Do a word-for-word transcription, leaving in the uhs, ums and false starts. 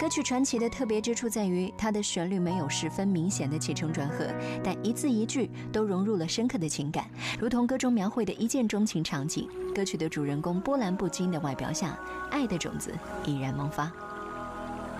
歌曲传奇的特别之处在于，它的旋律没有十分明显的起承转合，但一字一句都融入了深刻的情感，如同歌中描绘的一见钟情场景。歌曲的主人公波澜不惊的外表下，爱的种子已然萌发。